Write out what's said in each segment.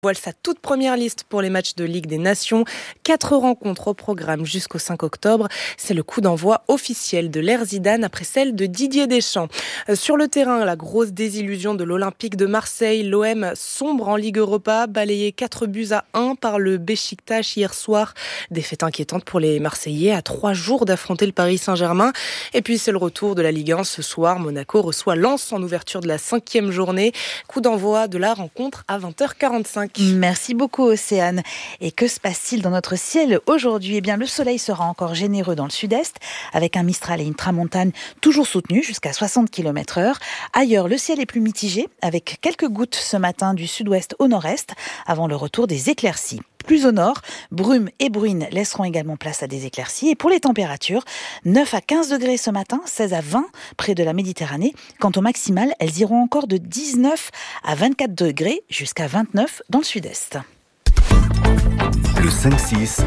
Voile sa toute première liste pour les matchs de Ligue des Nations. 4 rencontres au programme jusqu'au 5 octobre. C'est le coup d'envoi officiel de l'ère Zidane après celle de Didier Deschamps. Sur le terrain, la grosse désillusion de l'Olympique de Marseille. L'OM sombre en Ligue Europa, balayé 4-1 par le Beşiktaş hier soir. Défaite inquiétante pour les Marseillais à 3 jours d'affronter le Paris Saint-Germain. Et puis c'est le retour de la Ligue 1 ce soir. Monaco reçoit Lens en ouverture de la 5e journée. Coup d'envoi de la rencontre à 20h45. Merci beaucoup Océane. Et que se passe-t-il dans notre ciel aujourd'hui ? Eh bien, le soleil sera encore généreux dans le sud-est, avec un Mistral et une tramontane toujours soutenus jusqu'à 60 km/h. Ailleurs, le ciel est plus mitigé, avec quelques gouttes ce matin du sud-ouest au nord-est, avant le retour des éclaircies. Plus au nord, brume et bruine laisseront également place à des éclaircies. Et pour les températures, 9 à 15 degrés ce matin, 16 à 20 près de la Méditerranée. Quant au maximal, elles iront encore de 19 à 24 degrés jusqu'à 29 dans le sud-est. Le 5-6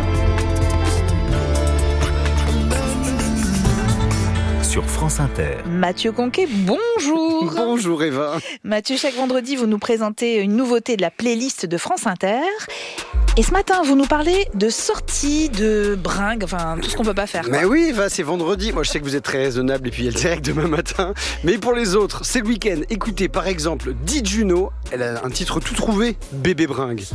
sur France Inter. Mathieu Conquet, bonjour. Bonjour Eva. Mathieu, chaque vendredi, vous nous présentez une nouveauté de la playlist de France Inter. Et ce matin, vous nous parlez de sorties, de bringues, enfin tout ce qu'on peut pas faire. Mais oui, Eva, c'est vendredi. Moi, je sais que vous êtes très raisonnable et puis il y a le direct demain matin. Mais pour les autres, c'est le week-end. Écoutez, par exemple, Di Juno, elle a un titre tout trouvé, Bébé Bringue.